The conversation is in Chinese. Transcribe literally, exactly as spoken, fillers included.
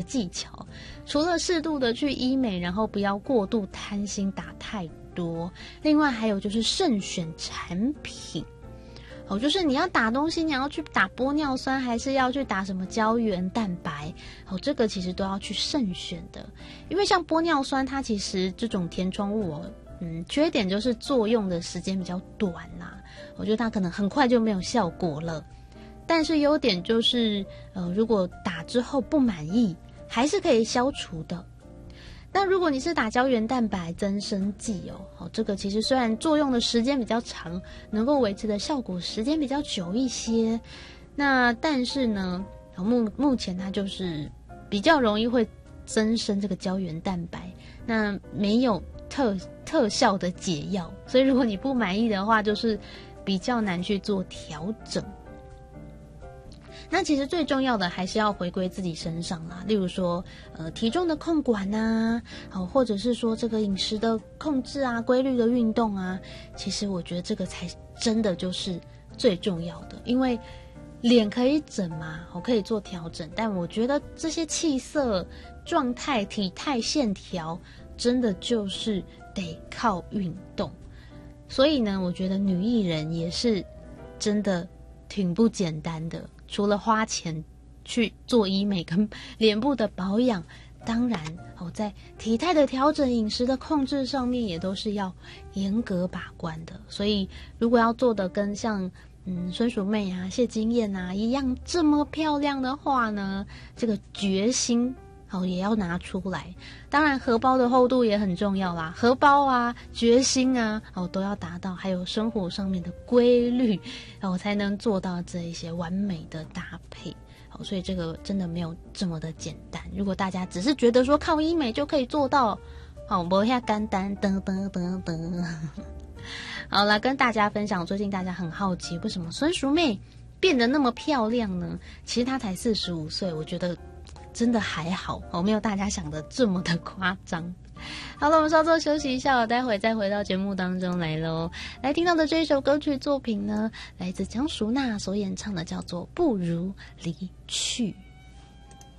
技巧，除了适度的去医美，然后不要过度贪心打太多，另外还有就是慎选产品。哦，就是你要打东西，你要去打玻尿酸，还是要去打什么胶原蛋白？哦，这个其实都要去慎选的，因为像玻尿酸，它其实这种填充物哦，嗯，缺点就是作用的时间比较短啦，我觉得它可能很快就没有效果了。但是优点就是，呃，如果打之后不满意，还是可以消除的。那如果你是打胶原蛋白增生剂哦，哦，这个其实虽然作用的时间比较长，能够维持的效果时间比较久一些，那但是呢，目目前它就是比较容易会增生这个胶原蛋白，那没有特特效的解药，所以如果你不满意的话，就是比较难去做调整。那其实最重要的还是要回归自己身上啦，例如说，呃，体重的控管啊，好，或者是说这个饮食的控制啊，规律的运动啊，其实我觉得这个才真的就是最重要的，因为脸可以整嘛，我可以做调整，但我觉得这些气色、状态、体态、线条，真的就是得靠运动。所以呢，我觉得女艺人也是真的挺不简单的。除了花钱去做医美跟脸部的保养，当然哦，在体态的调整、饮食的控制上面也都是要严格把关的。所以，如果要做的跟像嗯孙淑媚啊、谢金燕啊一样这么漂亮的话呢，这个决心哦也要拿出来。当然，荷包的厚度也很重要啦，荷包啊、决心啊哦都要达到，还有生活上面的规律。我才能做到这一些完美的搭配，好，所以这个真的没有这么的简单。如果大家只是觉得说靠医美就可以做到，好，没那么简单，噔噔噔噔。好啦，跟大家分享，最近大家很好奇，为什么孙淑媚变得那么漂亮呢？其实她才四十五岁，我觉得真的还好，哦，没有大家想的这么的夸张。好了，我们稍作休息一下，我待会再回到节目当中来咯。来听到的这一首歌曲作品呢，来自江淑娜所演唱的，叫做《不如离去》。